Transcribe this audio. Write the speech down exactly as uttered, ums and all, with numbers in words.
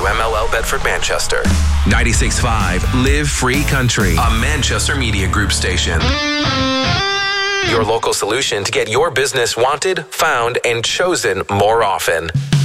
W M L L Bedford Manchester. ninety-six point five Live Free Country, A Manchester Media Group station. Your local solution to get your business wanted, found, and chosen more often.